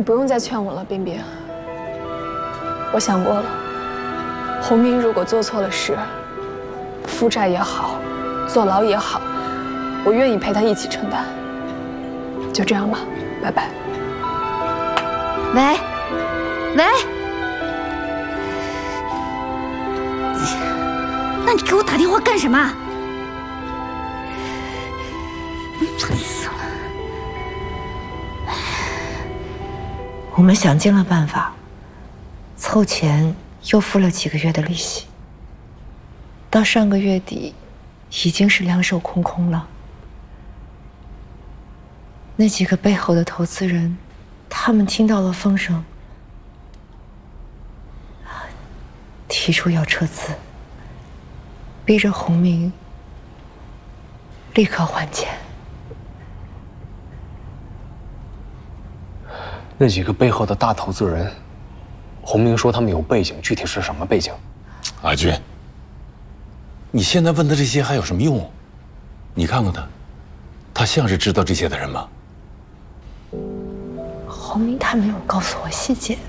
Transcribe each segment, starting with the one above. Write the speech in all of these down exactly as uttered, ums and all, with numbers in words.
不用再劝我了，冰冰。我想过了，洪明如果做错了事，负债也好，坐牢也好，我愿意陪他一起承担。就这样吧，拜拜。 喂，喂，那你给我打电话干什么？烦死了！ 我们想尽了办法，凑钱又付了几个月的利息，到上个月底，已经是两手空空了。那几个背后的投资人，他们听到了风声，提出要撤资，逼着洪明立刻还钱。 那几个背后的大投资人，洪明说他们有背景，具体是什么背景？ 阿军，你现在问他这些还有什么用？你看看他，他像是知道这些的人吗？ 洪明他没有告诉我细节，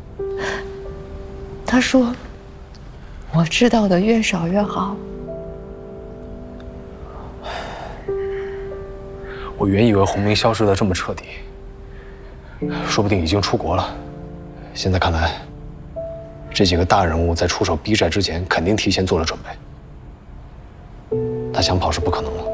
他说我知道的越少越好。 我原以为洪明消失得这么彻底，说不定已经出国了。现在看来，这几个大人物在出手逼债之前，肯定提前做了准备。他想跑是不可能了。